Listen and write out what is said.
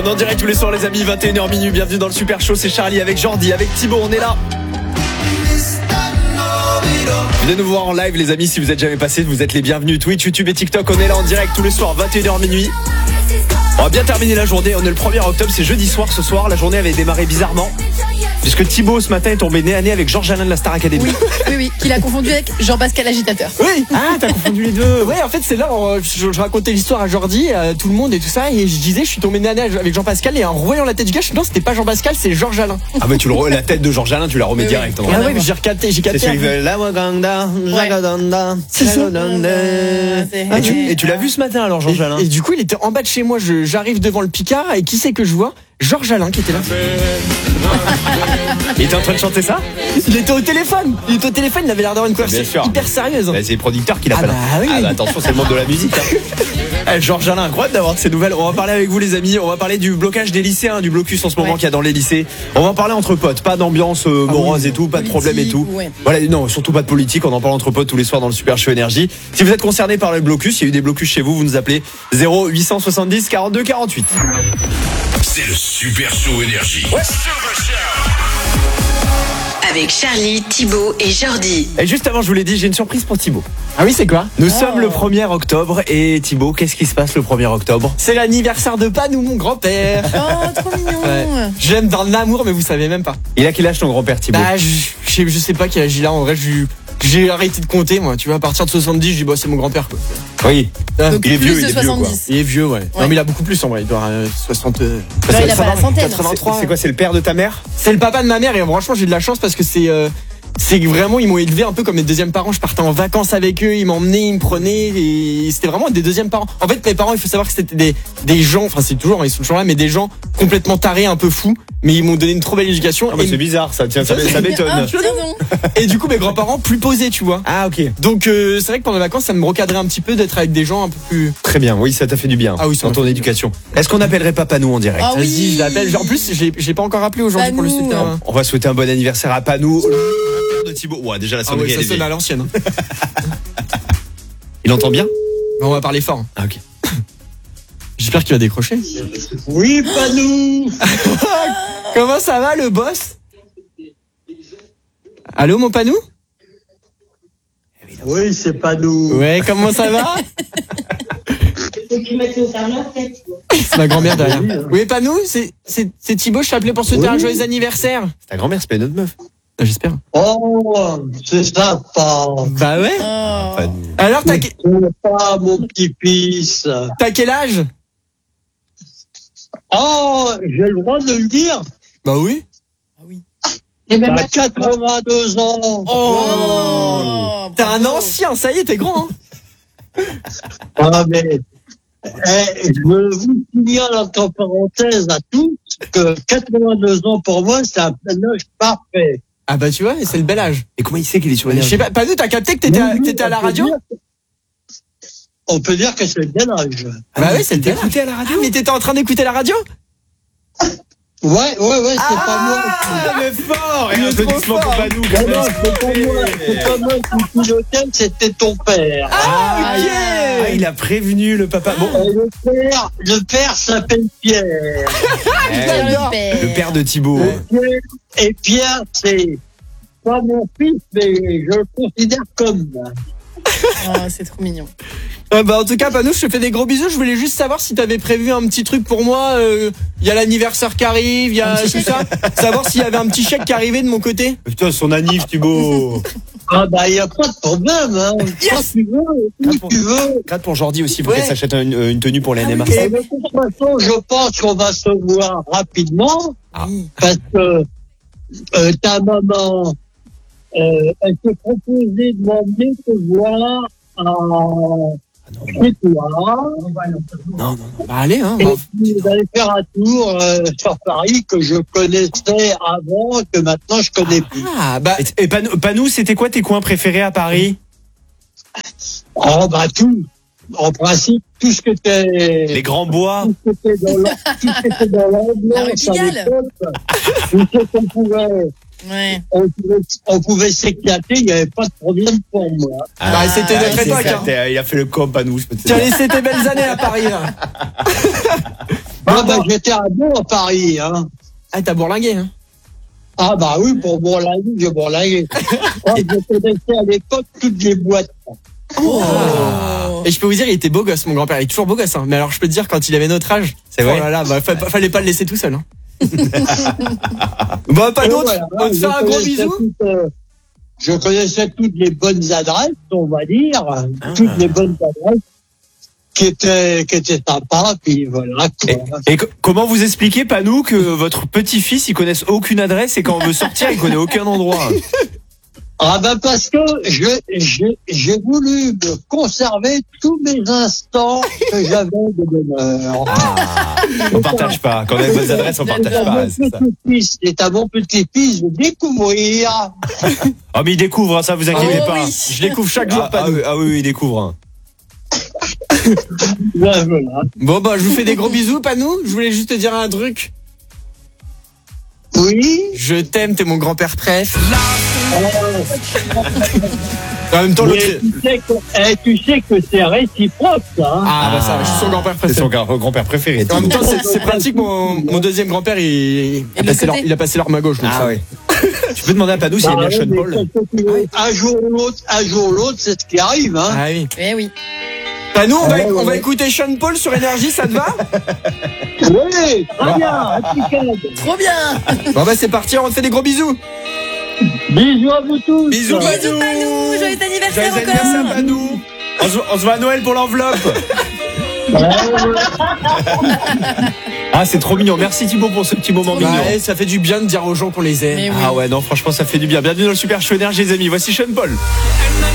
On est en direct tous les soirs les amis, 21h minuit, bienvenue dans le Super Show, c'est Charlie avec Jordi, avec Thibaut, on est là. Venez nous voir en live les amis, si vous êtes jamais passés, vous êtes les bienvenus. Twitch, YouTube et TikTok, on est là en direct tous les soirs, 21h minuit. On va bien terminer la journée, on est le 1er octobre, c'est jeudi soir ce soir, la journée avait démarré bizarrement. Puisque Thibaut ce matin est tombé nez à nez avec Georges Alain de la Star Academy. Oui, qu'il a confondu avec Jean-Pascal Agitateur. Oui. Ah, t'as confondu les deux. Ouais, en fait, c'est là, je racontais l'histoire à Jordi, à tout le monde et tout ça, et je disais, je suis tombé nez à nez avec Jean-Pascal, et en revoyant la tête du gars, non, c'était pas Jean-Pascal, c'est Georges Alain. Ah bah la tête de Georges Alain, tu la remets direct. Ah ouais, mais j'ai capté. C'est celui de la Waganda, Jagadanda, Et tu l'as vu ce matin alors Georges Alain? Et du coup, il était en bas de chez moi, j'arrive devant le Picard, et qui c'est que je vois? Georges Alain qui était là. Il était en train de chanter ça? Il était au téléphone, il avait l'air d'avoir une conversation hyper sérieuse. Bah, c'est le producteur qui l'appelle. Ah bah oui. Ah bah attention, c'est le monde de la musique. Georges Alain, incroyable d'avoir de ces nouvelles. On va parler avec vous les amis, on va parler du blocage des lycéens, du blocus en ce moment qu'il y a dans les lycées. On va en parler entre potes, pas d'ambiance morose et tout, pas de problème et tout. Ouais. Voilà, non, surtout pas de politique, on en parle entre potes tous les soirs dans le Super Show Énergie. Si vous êtes concerné par le blocus, il y a eu des blocus chez vous, vous nous appelez 0870 42 48. C'est le Super Show Énergie. Ouais. Avec Charlie, Thibaut et Jordi. Et juste avant, je vous l'ai dit, j'ai une surprise pour Thibaut. Ah oui, c'est quoi? Nous sommes le 1er octobre et Thibaut, qu'est-ce qui se passe le 1er octobre? C'est l'anniversaire de Panou, mon grand-père. Oh, trop mignon. Ouais. Je l'aime dans l'amour, mais vous savez même pas. Il a quel âge ton grand-père Thibaut? Bah, je sais pas quel âge il a. En vrai, j'ai arrêté de compter, moi. Tu vois, à partir de 70, je dis, bah, c'est mon grand-père, quoi. Oui. Donc, Il est vieux, plus de il est vieux, 70. quoi. Il est vieux, ouais. Non, mais il a beaucoup plus, en vrai. Il doit avoir 60. Là, il a pas la centaine. 83. C'est quoi, c'est le père de ta mère? C'est le papa de ma mère, et franchement, j'ai de la chance parce que c'est vraiment, ils m'ont élevé un peu comme mes deuxièmes parents. Je partais en vacances avec eux, ils m'emmenaient, ils me prenaient, et c'était vraiment des deuxièmes parents. En fait, mes parents, il faut savoir que c'était des gens, enfin c'est toujours, ils sont toujours là, mais des gens complètement tarés, un peu fous, mais ils m'ont donné une trop belle éducation. Ah bah c'est bizarre ça, tiens, ça m'étonne. Ah, pardon. Et du coup, mes grands-parents plus posés, tu vois. Ah ok. Donc c'est vrai que pendant les vacances, ça me recadrait un petit peu d'être avec des gens un peu plus. Très bien, oui, ça t'a fait du bien. Ah oui, ça dans m'a ton fait du éducation. Est-ce qu'on appellerait Papa nous en direct? Ah oui. Vas-y, je l'appelle. En plus, j'ai pas encore appelé aujourd'hui pour le Panou. soutenir. On va souhaiter un bon anniversaire à Panou, le père de Thibaut. Ouais, déjà la Ah ouais, sonnerie ça elle est sonne à vieille. l'ancienne. Il entend bien? On va parler fort. Ah ok. J'espère qu'il va décrocher. Oui, Panou. Comment ça va, le boss? Allô, mon Panou? Oui, c'est Panou. Ouais, comment ça va? Faut que tu mettes le fermeur, peut-être. C'est ma grand-mère derrière. Oui, Panou, c'est Thibaut, je t'appelais pour souhaiter un joyeux anniversaire. C'est ta grand-mère, c'est pas une autre meuf. Ah, j'espère. Oh, c'est sympa. Bah ouais. Oh. Panou. Alors, C'est pas mon petit-fils. t'as quel âge? Oh, j'ai le droit de le dire. Bah oui. T'as 82 ans. Oh, t'es un ancien, ça y est, t'es grand, hein. Ah, mais, je vous signale entre parenthèses à tous que 82 ans pour moi, c'est un âge parfait. Ah bah tu vois, c'est le bel âge. Et comment il sait qu'il est sur Je Énergie? sais pas, Panou, t'as capté que t'étais à la radio? On peut dire que c'est le bel âge. Bah oui, c'est le bel âge. T'écoutais à la radio? Ah, mais t'étais en train d'écouter la radio? Ouais, c'est pas moi. Ah mais fort. Et Il un est trop applaudissement pour fort. Panou. Non, non, c'est pas moi. C'est pas moi qui pilotais, c'était ton père. Ah, ok. Ah, il a prévenu le papa. Bon, Et le père s'appelle Pierre. le père de Thibaut. Et Pierre, c'est pas mon fils, mais je le considère comme. Oh, c'est trop mignon. Bah en tout cas, Panou, je te fais des gros bisous. Je voulais juste savoir si t'avais prévu un petit truc pour moi. Il y a l'anniversaire qui arrive, il y a tout ça. Savoir s'il y avait un petit chèque qui arrivait de mon côté. Putain, son anniv, Thibaut. Ah bah il y a pas de problème, hein. Quand tu veux, où tu veux. Gratte pour Jordi aussi, faut Ouais. qu'elle s'achète une tenue pour les NMA. Et de toute façon, je pense qu'on va se voir rapidement, Ah. parce que ta maman, elle s'est proposée de m'emmener te voir chez toi. Non. Bah allez, hein. Et puis vous allez faire un tour sur Paris que je connaissais avant, que maintenant je connais plus. Ah bah Et Panou, c'était quoi tes coins préférés à Paris? Oh bah tout. En principe, tout ce que t'es... Les grands bois. Tout ce qui était dans l'ambiance à Pigalle. l'époque, tout ce qu'on pouvait... Ouais. On pouvait s'éclater, il n'y avait pas de problème pour moi. Bah, c'était notre c'est époque, ça, hein. il a fait le comp à nous, je peux te tu as dire. laissé tes belles années à Paris, là. Ah bah j'étais à Bourg à Paris, hein. Ah, t'as bourlingué, hein. Ah bah oui, pour bourlinguer, j'ai bourlingué. Moi, je connaissais à l'époque toutes les boîtes. Oh. Et je peux vous dire, il était beau gosse, mon grand-père. Il est toujours beau gosse, hein. Mais alors, je peux te dire, quand il avait notre âge, C'est vrai. oh là là, bah, fallait pas le laisser tout seul, hein. Bah, pas Et d'autre. voilà, On te fait un gros connaissais bisou. je connaissais toutes les bonnes adresses, on va dire. Toutes les bonnes adresses qui étaient sympas, puis voilà, quoi. Et comment vous expliquez, Panou, que votre petit-fils, il connaisse aucune adresse et quand on veut sortir, il connaît aucun endroit? Ah ben parce que j'ai voulu me conserver tous mes instants que j'avais de bonheur. On partage pas. Quand on a les bonnes adresses, on partage pas. C'est ça. C'est à mon petit-fils de découvrir. Oh, mais il découvre, hein, ça, vous inquiétez Oh, pas. oui. Je découvre chaque jour, Panou. Oui, il découvre. Hein. Ben, voilà. Bon, bah, je vous fais des gros bisous, Panou. Je voulais juste te dire un truc. Oui. Je t'aime, t'es mon grand-père préf. En même temps, l'autre. Mais tu sais que c'est réciproque, ça. Hein. Ah, bah, ça, je suis son grand-père C'est préféré. son grand-père préféré. En même temps, c'est pratique, mon deuxième grand-père, il a passé l'arme à gauche. donc Ah ça. ouais. Tu peux demander à Panou s'il aime bien Bah, Sean mais Paul. un jour ou l'autre, c'est ce qui arrive, hein. Ah oui. Eh oui. Panou, on va écouter Sean Paul sur Énergie, ça te va? Oui, très bien, impeccable. Trop bien. Bon, bah, c'est parti, on te fait des gros bisous. Bisous à vous tous. Bisous, Bisous, Panou. Panou. Joyeux anniversaire Joyeux anniversaire, encore. Panou. On se voit à Noël pour l'enveloppe. Ah, c'est trop mignon. Merci Thibaut pour ce petit moment mignon. Ouais, ça fait du bien de dire aux gens qu'on les aime. Mais oui. Ah ouais, non, franchement, ça fait du bien. Bienvenue dans le Super Show Énergie, les amis. Voici Sean Paul.